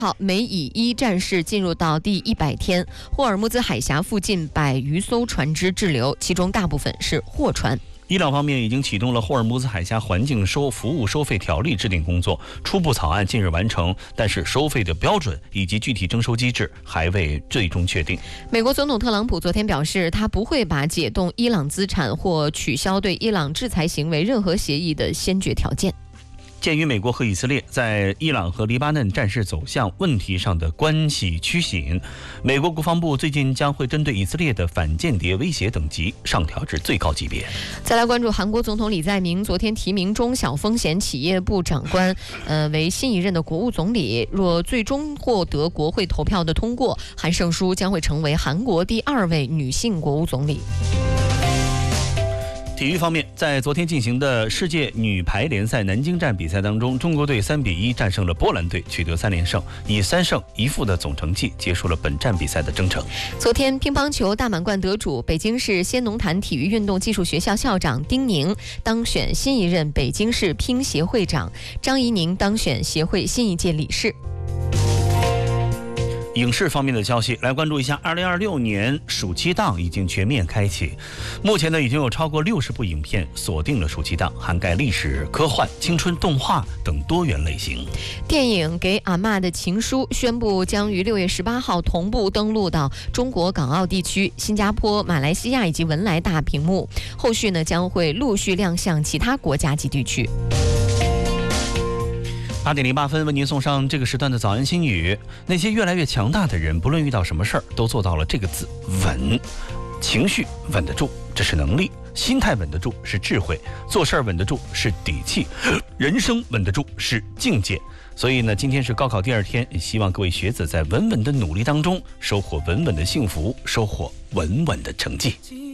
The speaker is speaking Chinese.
好，美以1战事进入到第100天，霍尔木兹海峡附近100余艘船只滞留，其中大部分是货船。 伊朗方面已经启动了霍尔木兹海峡环境服务收费条例制定工作，初步草案近日完成，但是收费的标准以及具体征收机制还未最终确定。 美国总统特朗普昨天表示，他不会把解冻伊朗资产或取消对伊朗制裁行为任何协议的先决条件。 鉴于美国和以色列在伊朗和黎巴嫩战事走向问题上的关系趋紧，美国国防部最近将会针对以色列的反间谍威胁等级上调至最高级别。 再来关注韩国总统李在明昨天提名中小风险企业部长官为新一任的国务总理，若最终获得国会投票的通过，韩胜书将会成为韩国第2位女性国务总理。 体育方面，在昨天进行的世界女排联赛南京站比赛当中，中国队3比1战胜了波兰队，取得3连胜，以3胜1负的总成绩结束了本站比赛的征程。 昨天乒乓球大满贯得主北京市先农坛体育运动技术学校校长丁宁当选新一任北京市乒协会长，张怡宁当选协会新一届理事。 影视方面的消息，来关注一下2026年暑期档已经全面开启，目前呢已经有超过60部影片锁定了暑期档，涵盖历史、科幻、青春、动画等多元类型。 电影《给阿嬷的情书》宣布将于6月18号同步登陆到中国港澳地区、新加坡、马来西亚以及文莱大屏幕，后续呢将会陆续亮相其他国家及地区。 8点08分，为您送上这个时段的早安心语。那些越来越强大的人，不论遇到什么事儿，都做到了这个字：稳。情绪稳得住，这是能力；心态稳得住，是智慧；做事儿稳得住，是底气；人生稳得住，是境界。所以呢，今天是高考第2天，也希望各位学子在稳稳的努力当中，收获稳稳的幸福，收获稳稳的成绩。